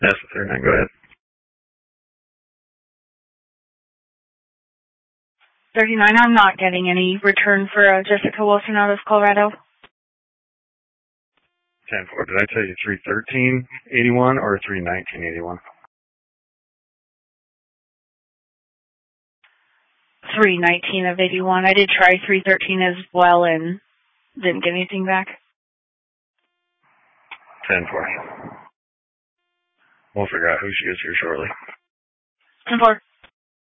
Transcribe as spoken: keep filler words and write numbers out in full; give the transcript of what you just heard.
That's the third nine. Go ahead. thirty-nine, I'm not getting any return for uh, Jessica Wilson out of Colorado. ten four. Did I tell you three thirteen eighty-one or three nineteen eighty-one? three nineteen of eighty-one. I did try three thirteen as well and didn't get anything back. ten four. We'll figure out who she is here shortly. ten four.